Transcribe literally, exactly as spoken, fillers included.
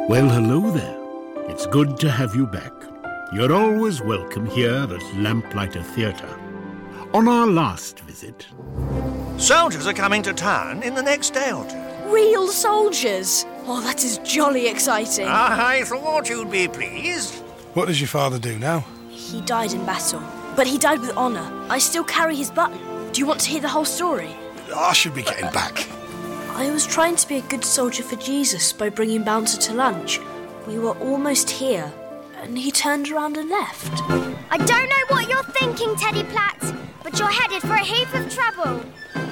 Well, hello there. It's good to have you back. You're always welcome here at Lamplighter Theatre. On our last visit... Soldiers are coming to town in the next day or two. Real soldiers? Oh, that is jolly exciting. I thought you'd be pleased. What does your father do now? He died in battle, but he died with honour. I still carry his button. Do you want to hear the whole story? I should be getting back. I was trying to be a good soldier for Jesus by bringing Bouncer to lunch. We were almost here, and he turned around and left. I don't know what you're thinking, Teddy Platt, but you're headed for a heap of trouble.